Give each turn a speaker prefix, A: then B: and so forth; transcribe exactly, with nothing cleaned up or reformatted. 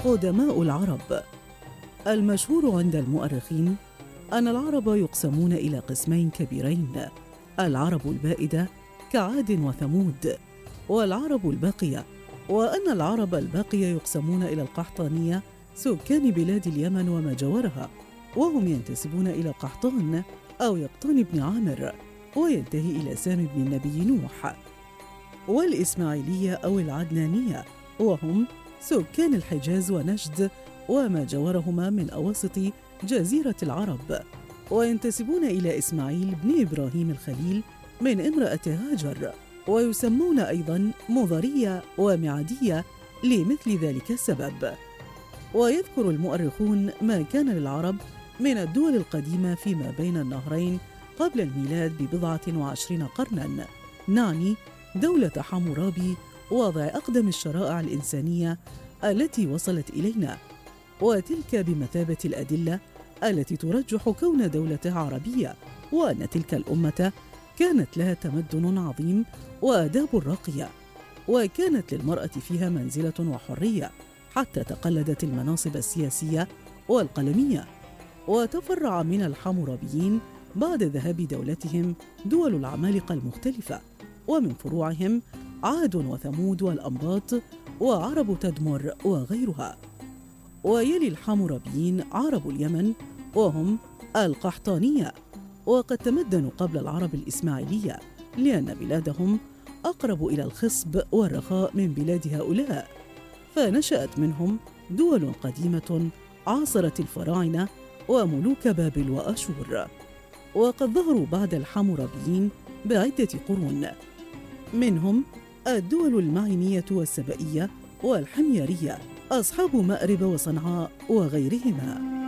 A: قدماء العرب. المشهور عند المؤرخين أن العرب يقسمون إلى قسمين كبيرين: العرب البائدة كعاد وثمود، والعرب الباقية، وأن العرب الباقية يقسمون إلى القحطانية سكان بلاد اليمن وما جاورها، وهم ينتسبون إلى قحطان أو يقطان بن عامر، وينتهي إلى سام بن النبي نوح، والإسماعيلية أو العدنانية، وهم سكان الحجاز ونجد وما جاورهما من أواسط جزيرة العرب، وينتسبون إلى إسماعيل بن إبراهيم الخليل من امرأة هاجر، ويسمون أيضاً مضرية ومعدية لمثل ذلك السبب. ويذكر المؤرخون ما كان للعرب من الدول القديمة فيما بين النهرين قبل الميلاد ببضعة وعشرين قرناً، نعني دولة حمورابي، وضع أقدم الشرائع الإنسانية التي وصلت إلينا، وتلك بمثابة الأدلة التي ترجح كون دولة عربية، وأن تلك الأمة كانت لها تمدن عظيم وآداب راقية، وكانت للمرأة فيها منزلة وحرية حتى تقلدت المناصب السياسية والقلمية. وتفرع من الحمورابيين بعد ذهاب دولتهم دول العمالقة المختلفة، ومن فروعهم عاد وثمود والأنباط وعرب تدمر وغيرها. ويلي الحمورابيين عرب اليمن، وهم القحطانية، وقد تمدنوا قبل العرب الإسماعيلية لأن بلادهم أقرب إلى الخصب والرخاء من بلاد هؤلاء، فنشأت منهم دول قديمة عاصرت الفراعنة وملوك بابل وأشور. وقد ظهروا بعد الحمورابيين بعدة قرون، منهم الدول المعينية والسبئية والحميرية، أصحاب مأرب وصنعاء وغيرهما.